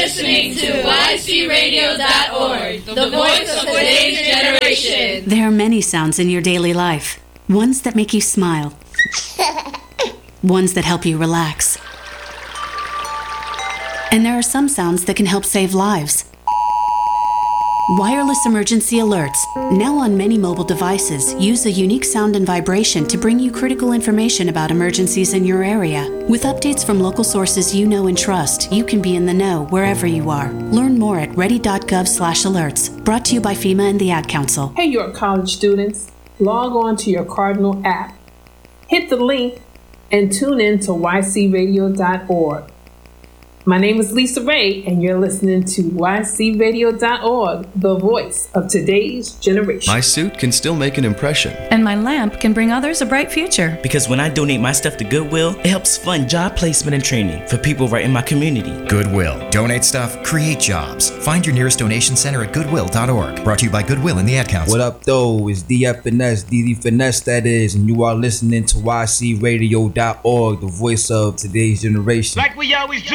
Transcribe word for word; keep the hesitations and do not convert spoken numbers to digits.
listening to Y C radio dot org, the voice of today's generation. There are many sounds in your daily life. Ones that make you smile. Ones that help you relax. And there are some sounds that can help save lives. Wireless emergency alerts, now on many mobile devices, use a unique sound and vibration to bring you critical information about emergencies in your area. With updates from local sources you know and trust, you can be in the know wherever you are. Learn more at ready dot gov slash alerts. Brought to you by FEMA and the Ad Council. Hey, York College students, log on to your Cardinal app. Hit the link and tune in to Y C radio dot org. My name is Lisa Ray, and you're listening to Y C radio dot org, the voice of today's generation. My suit can still make an impression. And my lamp can bring others a bright future. Because when I donate my stuff to Goodwill, it helps fund job placement and training for people right in my community. Goodwill. Donate stuff, create jobs. Find your nearest donation center at goodwill dot org. Brought to you by Goodwill and the Ad Council. What up, though? It's D F N S, D D Finesse that is, and you are listening to Y C radio dot org, the voice of today's generation. Like we always do.